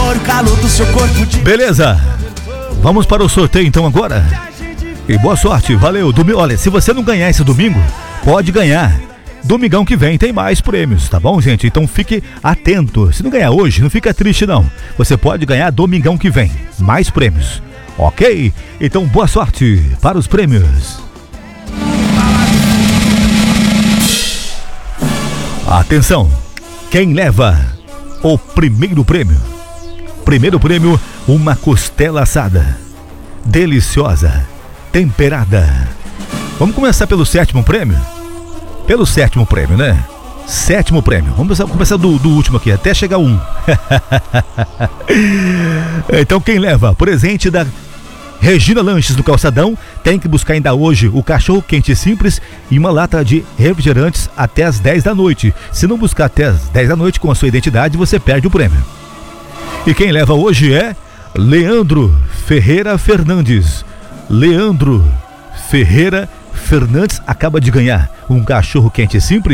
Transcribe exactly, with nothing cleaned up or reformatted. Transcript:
amor, o calor do seu corpo de... Beleza, vamos para o sorteio então agora. E boa sorte, valeu. Domi... Olha, se você não ganhar esse domingo, pode ganhar. Domingão que vem tem mais prêmios, tá bom, gente? Então fique atento. Se não ganhar hoje, não fica triste não. Você pode ganhar domingão que vem, mais prêmios. Ok? Então boa sorte para os prêmios. Atenção, quem leva o primeiro prêmio? Primeiro prêmio, uma costela assada, deliciosa, temperada. Vamos começar pelo sétimo prêmio? Pelo sétimo prêmio, né? Sétimo prêmio. Vamos começar, começar do, do último aqui, até chegar um. Então quem leva presente da Regina Lanches do Calçadão tem que buscar ainda hoje o cachorro quente simples e uma lata de refrigerantes até as dez da noite. Se não buscar até as dez da noite com a sua identidade, você perde o prêmio. E quem leva hoje é Leandro Ferreira Fernandes. Leandro Ferreira Fernandes acaba de ganhar um cachorro quente simples